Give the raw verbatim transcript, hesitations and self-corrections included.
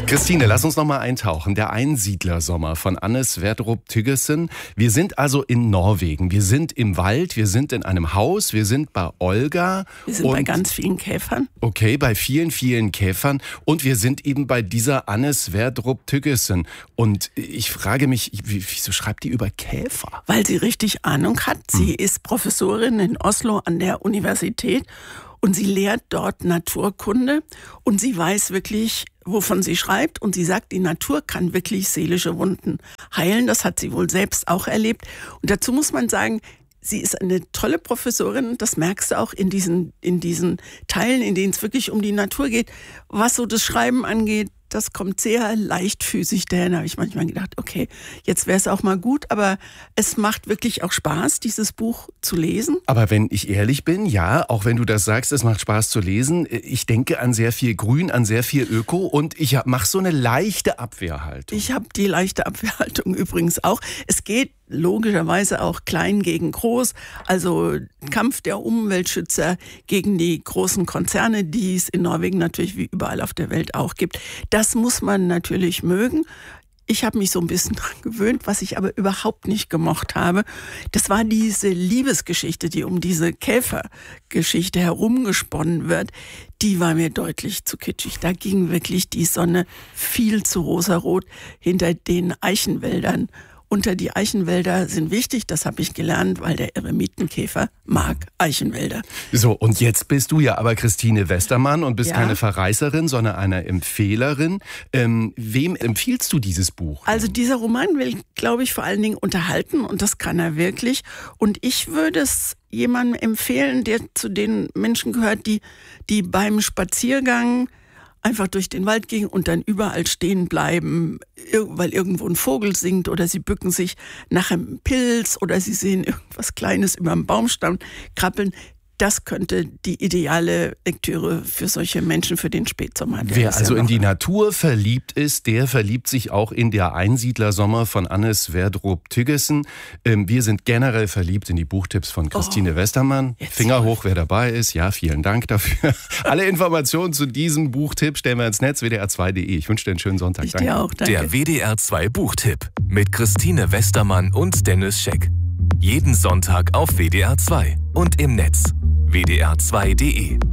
Christine, lass uns noch mal eintauchen. Der Einsiedlersommer von Anne Sverdrup Thygessen. Wir sind also in Norwegen. Wir sind im Wald, wir sind in einem Haus, wir sind bei Olga. Wir sind bei ganz vielen Käfern. Okay, bei vielen, vielen Käfern. Und wir sind eben bei dieser Anne Sverdrup Thygessen. Und ich frage mich, wieso schreibt die über Käfer? Weil sie richtig Ahnung hat. Sie hm. ist Professorin in Oslo an der Universität. Und sie lehrt dort Naturkunde und sie weiß wirklich, wovon sie schreibt. Und sie sagt, die Natur kann wirklich seelische Wunden heilen. Das hat sie wohl selbst auch erlebt. Und dazu muss man sagen, sie ist eine tolle Professorin. Das merkst du auch in diesen, in diesen Teilen, in denen es wirklich um die Natur geht. Was so das Schreiben angeht, das kommt sehr leichtfüßig dahin. Da habe ich manchmal gedacht, okay, jetzt wäre es auch mal gut. Aber es macht wirklich auch Spaß, dieses Buch zu lesen. Aber wenn ich ehrlich bin, ja, auch wenn du das sagst, es macht Spaß zu lesen. Ich denke an sehr viel Grün, an sehr viel Öko und ich mache so eine leichte Abwehrhaltung. Ich habe die leichte Abwehrhaltung übrigens auch. Es geht logischerweise auch klein gegen groß, also Kampf der Umweltschützer gegen die großen Konzerne, die es in Norwegen natürlich wie überall auf der Welt auch gibt. Das muss man natürlich mögen. Ich habe mich so ein bisschen dran gewöhnt, was ich aber überhaupt nicht gemocht habe. Das war diese Liebesgeschichte, die um diese Käfergeschichte herumgesponnen wird. Die war mir deutlich zu kitschig. Da ging wirklich die Sonne viel zu rosarot hinter den Eichenwäldern. Unter die Eichenwälder sind wichtig, das habe ich gelernt, weil der Eremitenkäfer mag Eichenwälder. So, und jetzt bist du ja aber Christine Westermann und bist ja. keine Verreißerin, sondern eine Empfehlerin. Ähm, wem empfiehlst du dieses Buch? Also dieser Roman will, glaube ich, vor allen Dingen unterhalten und das kann er wirklich. Und ich würde es jemandem empfehlen, der zu den Menschen gehört, die, die beim Spaziergang einfach durch den Wald gehen und dann überall stehen bleiben, weil irgendwo ein Vogel singt oder sie bücken sich nach einem Pilz oder sie sehen irgendwas Kleines über einem Baumstamm krabbeln. Das könnte die ideale Lektüre für solche Menschen für den Spätsommer. Wer also ja in die Natur verliebt ist, der verliebt sich auch in der Einsiedlersommer von Anne Sverdrup Thygessen. Ähm, wir sind generell verliebt in die Buchtipps von Christine oh, Westermann. Finger hoch, wer dabei ist. Ja, vielen Dank dafür. Alle Informationen zu diesem Buchtipp stellen wir ins Netz, w d r zwei punkt d e. Ich wünsche dir einen schönen Sonntag. Ich dir auch, danke. Der W D R zwei Buchtipp mit Christine Westermann und Dennis Scheck. Jeden Sonntag auf W D R zwei und im Netz w d r zwei punkt d e.